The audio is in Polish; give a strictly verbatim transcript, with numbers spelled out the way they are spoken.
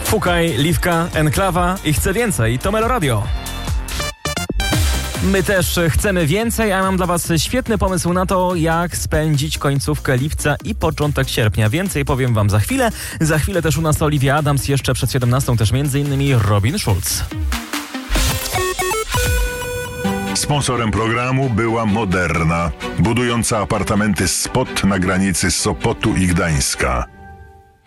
Fukaj, Liwka, Enklawa i chcę więcej. To Melo Radio. My też chcemy więcej, a mam dla Was świetny pomysł na to, jak spędzić końcówkę lipca i początek sierpnia. Więcej powiem Wam za chwilę. Za chwilę też u nas Olivia Adams, jeszcze przed siedemnastą też między innymi Robin Schulz. Sponsorem programu była Moderna, budująca apartamenty Spot na granicy Sopotu i Gdańska.